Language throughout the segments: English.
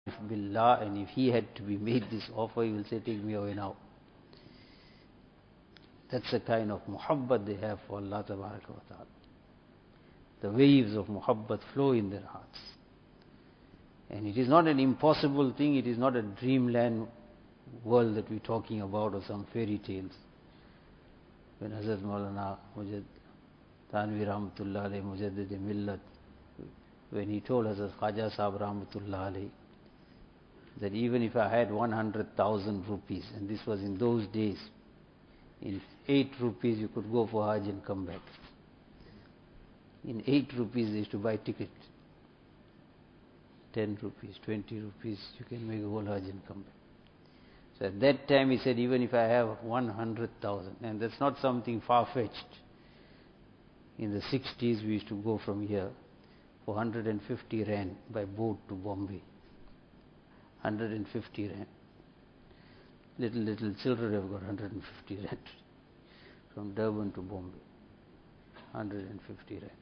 billah, and if he had to be made this offer, he will say, take me away now. That's the kind of muhabbat they have for Allah Tabaraka wa Ta'ala. The waves of muhabbat flow in their hearts. And it is not an impossible thing, it is not a dreamland world that we're talking about or some fairy tales. When Hazrat Maulana Thanvi Rahmatullah alayhi Mujaddid Millat, when he told Hazrat Khaja Sahib Rahmatullah alayhi that even if I had 100,000 rupees, and this was in those days, in 8 rupees you could go for Hajj and come back. In 8 rupees they used to buy ticket. 10 rupees, 20 rupees, you can make a whole Hajj and come back. So at that time he said, even if I have 100,000, and that's not something far-fetched. In the 60s we used to go from here for 150 rand by boat to Bombay. 150 rand. Little children have got 150 rand. From Durban to Bombay. 150 rand.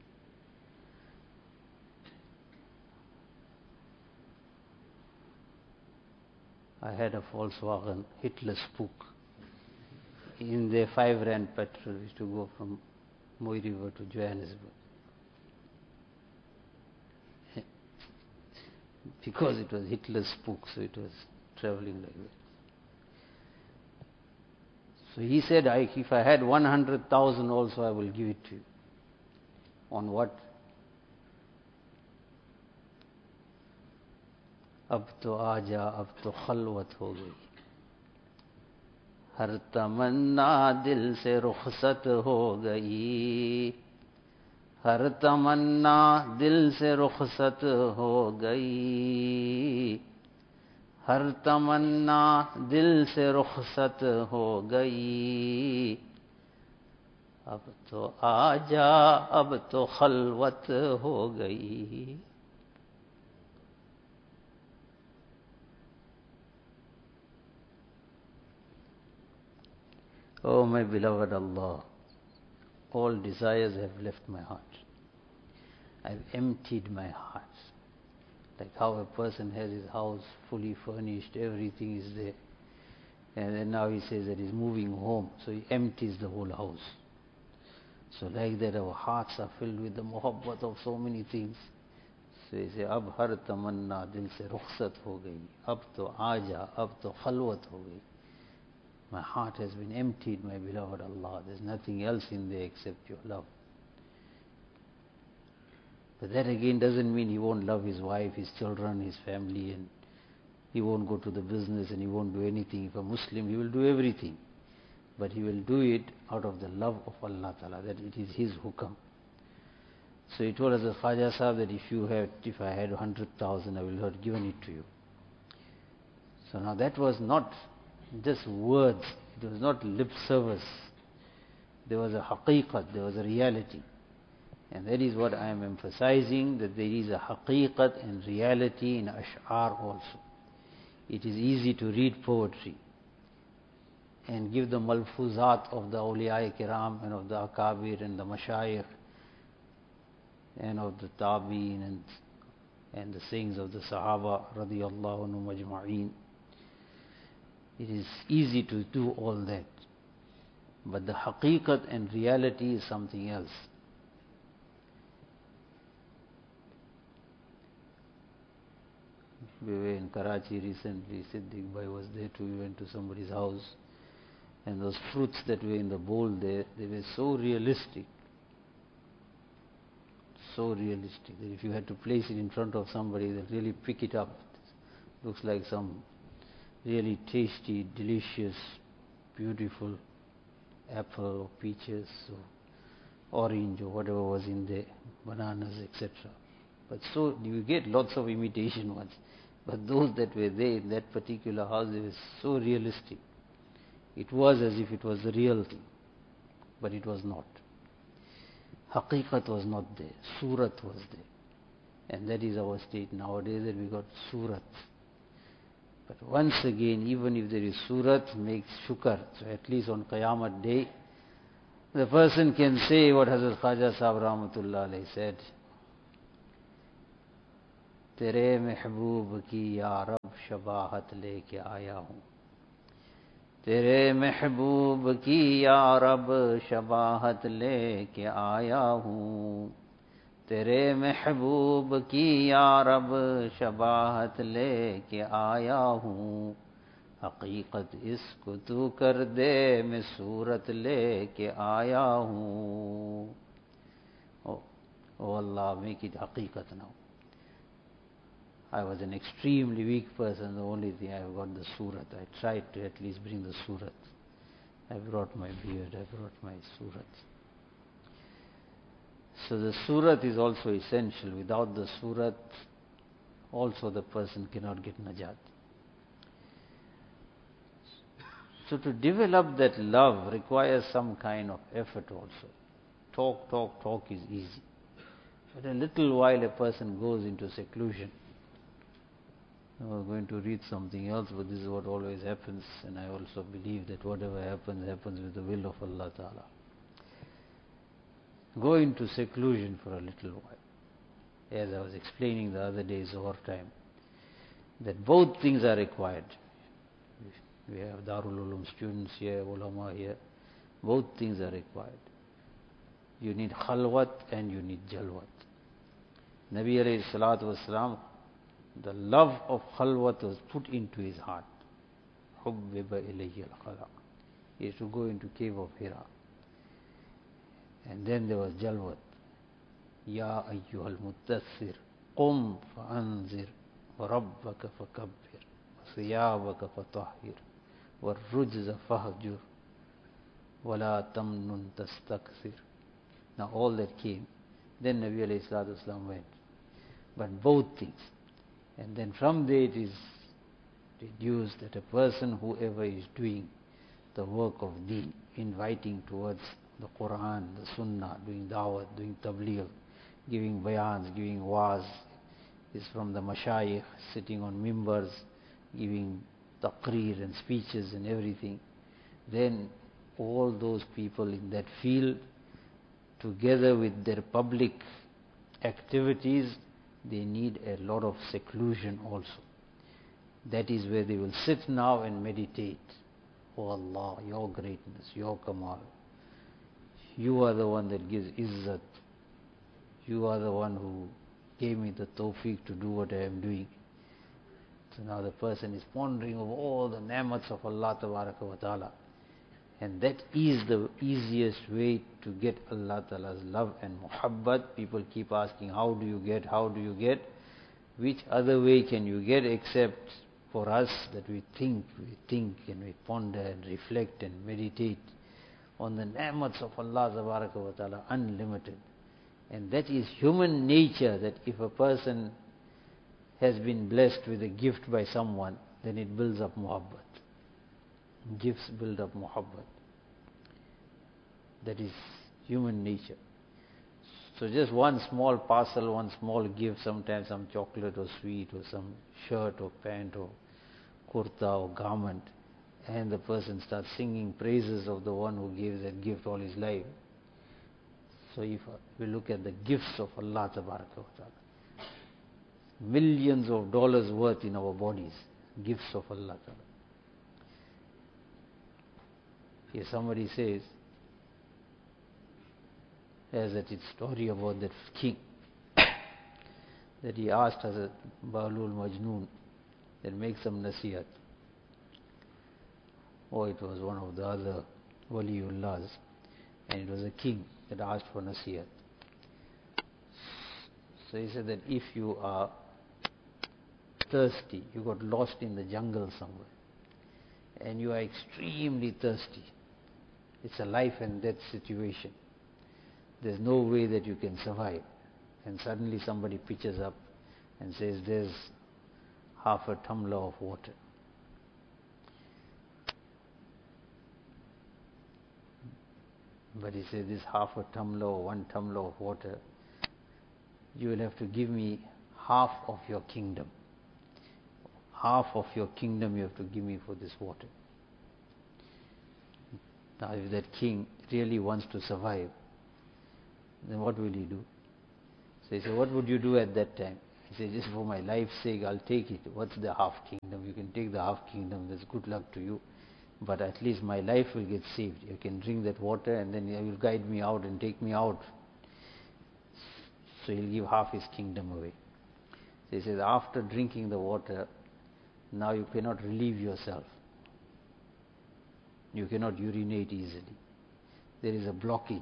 I had a Volkswagen Hitler Spook. In their 5 rand petrol, we used to go from Moy River to Johannesburg. Because it was Hitler's Spook, so it was traveling like that. So he said, if I had 100,000 also, I will give it to you. On what? अब तो आजा, अब तो खलवत हो गई, हर तमन्ना दिल से रुखसत हो गई, हर तमन्ना दिल से रुखसत हो गई, हर तमन्ना दिल से रुखसत हो गई, अब तो आजा, अब तो खलवत हो गई. Oh my beloved Allah, all desires have left my heart. I've emptied my heart. Like how a person has his house fully furnished, everything is there. And then now he says that he's moving home, so he empties the whole house. So like that our hearts are filled with the muhabbat of so many things. So he says, Ab har tamanna dil se rukhsat ho gayi, ab to aaja, ab to khalwat ho gayi. My heart has been emptied, my beloved Allah. There's nothing else in there except your love. But that again doesn't mean he won't love his wife, his children, his family, and he won't go to the business and he won't do anything. If a Muslim, he will do everything. But he will do it out of the love of Allah Ta'ala, that it is his hukam. So he told us, as Khaja Sahib, that if I had 100,000, I will have given it to you. So now that was not just words, it was not lip service. There was a haqiqat, there was a reality. And that is what I am emphasizing, that there is a haqiqat and reality in ash'ar also. It is easy to read poetry and give the malfuzat of the awliya kiram and of the akabir and the mashayikh and of the tabi'in and the sayings of the sahaba radiyallahu anhum ajma'een. It is easy to do all that. But the haqiqat and reality is something else. We were in Karachi recently, Siddiq Bhai was there too, we went to somebody's house, and those fruits that were in the bowl there, they were so realistic. So realistic that if you had to place it in front of somebody, they'll really pick it up. It looks like some really tasty, delicious, beautiful apple or peaches or orange or whatever was in there, bananas, etc. But so you get lots of imitation ones. But those that were there in that particular house, they were so realistic. It was as if it was the real thing, but it was not. Haqiqat was not there. Surat was there. And that is our state nowadays, that we got surat. But once again, even if there is surat, make shukr. So at least on Qayamat Day, the person can say what Hazrat Khaja Sahib Rahmatullah alayhi said, तेरे महबूब की या रब शबाहत लेके आया हूँ, तेरे महबूब की या रब शबाहत लेके आया हूँ, तेरे महबूब की या रब शबाहत लेके आया हूँ, हकीकत इसको तू कर दे मैं सूरत लेके आया हूँ. Oh Allah, make it haqiqat now. I was an extremely weak person. The only thing I got the surat. I tried to at least bring the surat. I brought my beard, I brought my surat. So the surat is also essential. Without the surat, also the person cannot get najat. So to develop that love requires some kind of effort also. Talk is easy. But a little while a person goes into seclusion. I was going to read something else, but this is what always happens, and I also believe that whatever happens, happens with the will of Allah Ta'ala. Go into seclusion for a little while. As I was explaining the other day, Zohar time, that both things are required. We have Darul Ulum students here, ulama here. Both things are required. You need khalwat and you need jalwat. Nabi alayhi salatu wasalam, the love of khalwat was put into his heart. Hubbiba ilayhi al-khala. He used to go into cave of Hira. And then there was jalwat. Ya ayyuhal muttathir, qum fa'anzir, wa rabbaka fakabbir, wa thiyabaka fatahhir, wa rujza fahjur, wa la tamnun tastakthir. Now all that came. Then Nabi alayhi salatu wasalam went. But both things. And then from there it is deduced that a person, whoever is doing the work of deen, inviting towards the Quran, the Sunnah, doing da'wat, doing tabligh, giving bayans, giving waz, is from the mashayikh, sitting on mimbars, giving taqreer and speeches and everything, then all those people in that field, together with their public activities, they need a lot of seclusion also. That is where they will sit now and meditate. Oh Allah, your greatness, your kamal. You are the one that gives izzat. You are the one who gave me the tawfiq to do what I am doing. So now the person is pondering over all the ni'mats of Allah Tabaraka wa Ta'ala. And that is the easiest way to get Allah Ta'ala's love and muhabbat. People keep asking, how do you get? Which other way can you get except for us that we think and we ponder and reflect and meditate on the ni'mats of Allah Tabaraka wa Ta'ala, unlimited. And that is human nature, that if a person has been blessed with a gift by someone, then it builds up muhabbat. Gifts build up muhabbat. That is human nature. So just one small parcel, one small gift, sometimes some chocolate or sweet or some shirt or pant or kurta or garment, and the person starts singing praises of the one who gave that gift all his life. So if we look at the gifts of Allah Tabaraka wa Ta'ala, millions of dollars worth in our bodies, gifts of Allah Ta'ala. Here somebody says, as that it's story about that king, that he asked Hazrat Ba'alul Majnoon that make some nasiyat. Or it was one of the other waliullahs, and it was a king that asked for nasiyat. So he said that if you are thirsty, you got lost in the jungle somewhere, and you are extremely thirsty, it's a life and death situation. There's no way that you can survive. And suddenly somebody pitches up and says, there's half a tumbler of water. But he says, this half a tumbler or 1 tumbler of water, you will have to give me half of your kingdom. Half of your kingdom you have to give me for this water. Now if that king really wants to survive, then what will he do? So he said, what would you do at that time? He said, just for my life's sake, I'll take it. What's the half kingdom? You can take the half kingdom, that's good luck to you. But at least my life will get saved. You can drink that water and then you will guide me out and take me out. So he'll give half his kingdom away. So he says, after drinking the water, now you cannot relieve yourself. You cannot urinate easily. There is a blockage.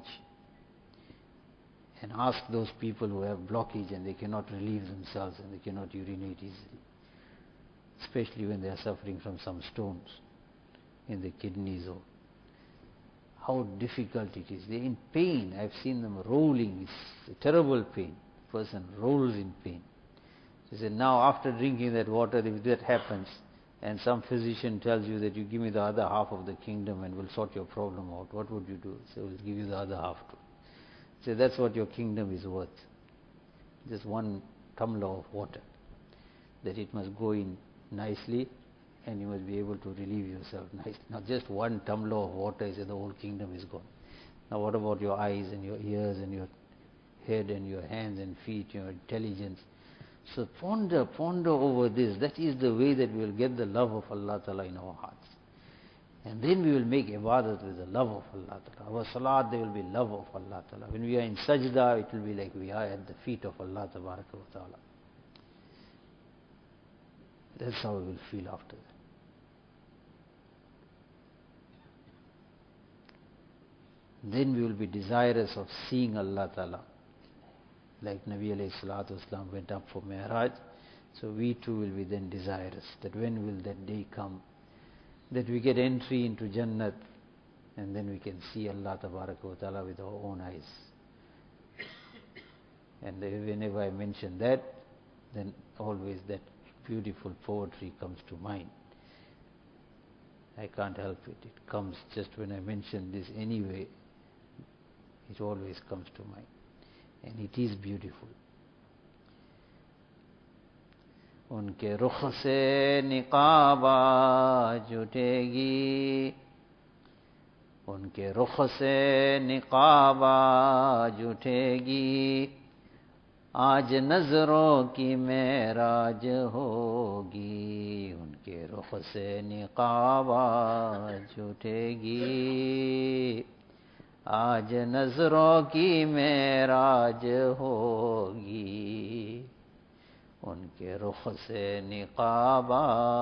And ask those people who have blockage and they cannot relieve themselves and they cannot urinate easily. Especially when they are suffering from some stones in the kidneys, or how difficult it is. They're in pain. I've seen them rolling. It's a terrible pain. The person rolls in pain. So he said, now after drinking that water, if that happens, and some physician tells you that you give me the other half of the kingdom and we'll sort your problem out, what would you do? So we'll give you the other half too. So that's what your kingdom is worth. Just one tumbler of water. That it must go in nicely and you must be able to relieve yourself nicely. Now just one tumbler of water, is the whole kingdom is gone. Now what about your eyes and your ears and your head and your hands and feet, your intelligence? So ponder over this. That is the way that we will get the love of Allah Ta'ala in our hearts. And then we will make ibadat with the love of Allah Ta'ala. Our salat, there will be love of Allah Ta'ala. When we are in sajda, it will be like we are at the feet of Allah Ta'ala. That's how we will feel after that. Then we will be desirous of seeing Allah Ta'ala. Like Nabi alayhi salatu wasalam went up for Mi'raj. So we too will be then desirous that when will that day come, that we get entry into Jannat and then we can see Allah Ta'ala with our own eyes. And whenever I mention that, then always that beautiful poetry comes to mind. I can't help it. It comes just when I mention this anyway. It always comes to mind. And it is beautiful. उनके रुख से निकाबा जुटेगी, उनके रुख से निकाबा जुटेगी, आज नजरों की मेराज होगी, उनके रुख से निकाबा जुटेगी, आज नजरों की मेराज होगी, उनके रुख से निकाबा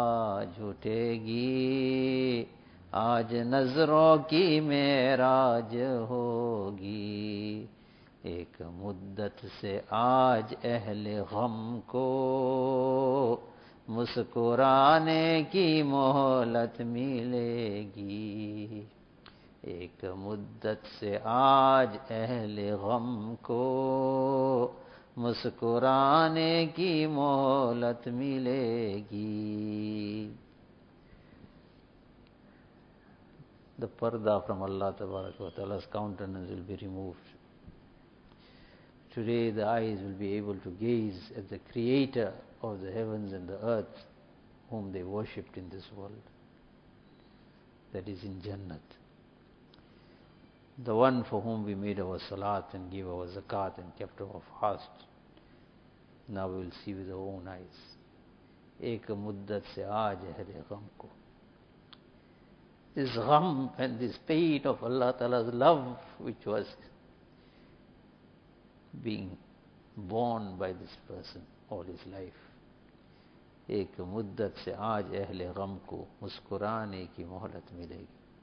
झूठेगी, आज नजरों की मेराज होगी, एक मुद्दत से आज अहले गम को मुस्कुराने की मोहलत मिलेगी, एक मुद्दत से आज अहले गम को मुस्कुराने की मोहलत मिलेगी. The parda from Allah Ta'ala's countenance will be removed. Today the eyes will be able to gaze at the creator of the heavens and the earth, whom they worshipped in this world. That is in Jannat. The one for whom we made our salat and gave our zakat and kept our fast, now we will see with our own eyes. Ek muddat se aaj ahle gham ko. This gham and this pain of Allah Ta'ala's love, which was being borne by this person all his life. Ek muddat se aaj ahle gham ko muskurane ki mohalat milegi.